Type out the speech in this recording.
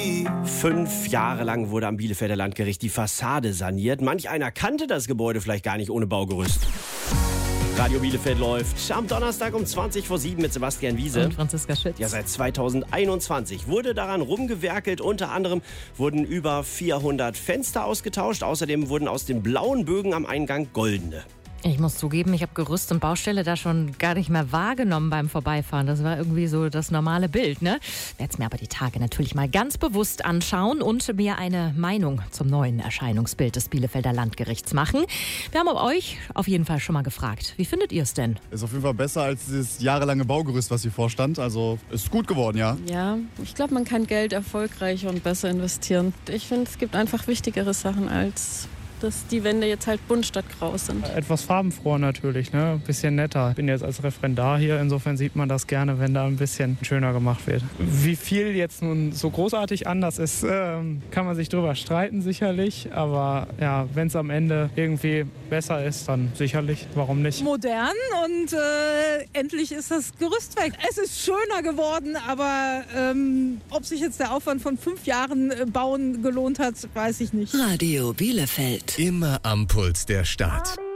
5 Jahre lang wurde am Bielefelder Landgericht die Fassade saniert. Manch einer kannte das Gebäude vielleicht gar nicht ohne Baugerüst. Radio Bielefeld läuft am Donnerstag um 7:20 mit Sebastian Wiese und Franziska Schütz. Ja, seit 2021 wurde daran rumgewerkelt. Unter anderem wurden über 400 Fenster ausgetauscht. Außerdem wurden aus den blauen Bögen am Eingang goldene. Ich muss zugeben, ich habe Gerüst und Baustelle da schon gar nicht mehr wahrgenommen beim Vorbeifahren. Das war irgendwie so das normale Bild, ne? Ich werde es mir aber die Tage natürlich mal ganz bewusst anschauen und mir eine Meinung zum neuen Erscheinungsbild des Bielefelder Landgerichts machen. Wir haben euch auf jeden Fall schon mal gefragt. Wie findet ihr es denn? Ist auf jeden Fall besser als das jahrelange Baugerüst, was hier vorstand. Also ist gut geworden, ja. Ja, ich glaube, man kann Geld erfolgreicher und besser investieren. Ich finde, es gibt einfach wichtigere Sachen als dass die Wände jetzt halt bunt statt grau sind. Etwas farbenfroher natürlich, ne? Ein bisschen netter. Ich bin jetzt als Referendar hier, insofern sieht man das gerne, wenn da ein bisschen schöner gemacht wird. Wie viel jetzt nun so großartig anders ist, kann man sich drüber streiten sicherlich. Aber ja, wenn es am Ende irgendwie besser ist, dann sicherlich, warum nicht? Modern und endlich ist das Gerüst weg. Es ist schöner geworden, aber ob sich jetzt der Aufwand von 5 Jahren Bauen gelohnt hat, weiß ich nicht. Radio Bielefeld. Immer am Puls der Stadt.